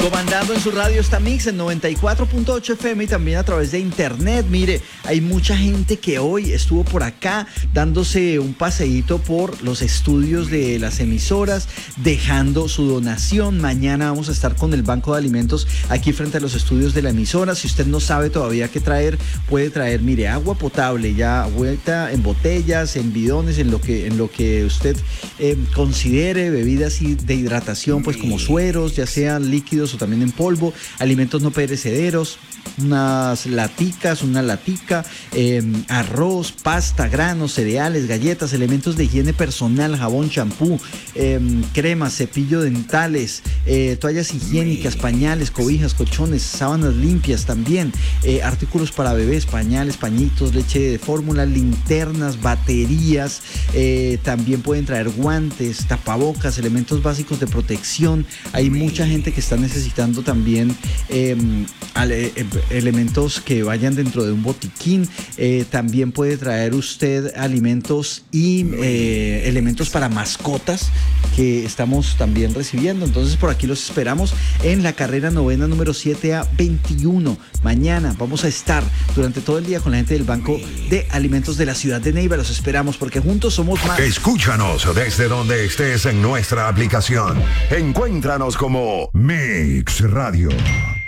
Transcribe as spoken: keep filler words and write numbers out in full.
Comandando en su radio está Mix en noventa y cuatro punto ocho F M y también a través de internet. Mire, hay mucha gente que hoy estuvo por acá dándose un paseíto por los estudios de las emisoras, dejando su donación. Mañana vamos a estar con el Banco de Alimentos aquí frente a los estudios de la emisora. Si usted no sabe todavía qué traer, puede traer, mire, agua potable ya vuelta en botellas, en bidones, en lo que, en lo que usted eh, considere, bebidas de hidratación, pues como sueros, ya sean líquidos o también en polvo, alimentos no perecederos, unas laticas, una latica, eh, arroz, pasta, granos, cereales, galletas, elementos de higiene personal, jabón, champú, eh, cremas, cepillo dentales, eh, toallas higiénicas, pañales, cobijas, colchones, sábanas limpias también, eh, artículos para bebés, pañales, pañitos, leche de fórmula, linternas, baterías, eh, también pueden traer guantes, tapabocas, elementos básicos de protección. Hay mucha gente que está necesitando también eh, ale, eh, elementos que vayan dentro de un botiquín. Eh, también puede traer usted alimentos y eh, elementos para mascotas que estamos también recibiendo. Entonces por aquí los esperamos en la carrera novena número siete A veintiuno. Mañana vamos a estar durante todo el día con la gente del Banco de Alimentos de la ciudad de Neiva. Los esperamos porque juntos somos más. Escúchanos desde donde estés en nuestra aplicación. Encuéntranos como Mix Radio.